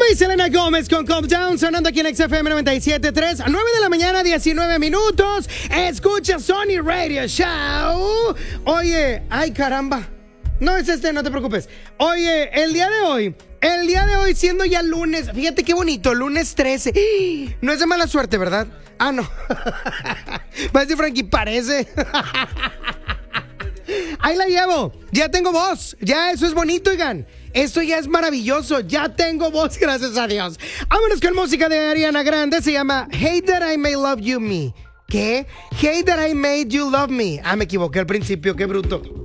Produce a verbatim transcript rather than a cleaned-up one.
y Selena Gómez con Calm Down, sonando aquí en X F M noventa y siete punto tres, a nueve de la mañana, diecinueve minutos. Escucha Sony Radio Show. Oye, ay caramba. No es este, no te preocupes. Oye, el día de hoy, el día de hoy siendo ya lunes, fíjate qué bonito, lunes trece. No es de mala suerte, ¿verdad? Ah, no. Va a decir Frankie, parece. Ahí la llevo. Ya tengo voz. Ya eso es bonito, oigan. Esto ya es maravilloso. Ya tengo voz, gracias a Dios. Vámonos con música de Ariana Grande. Se llama Hate That I May Love You Me. ¿Qué? Hate That I Made You Love Me. Ah, me equivoqué al principio. Qué bruto.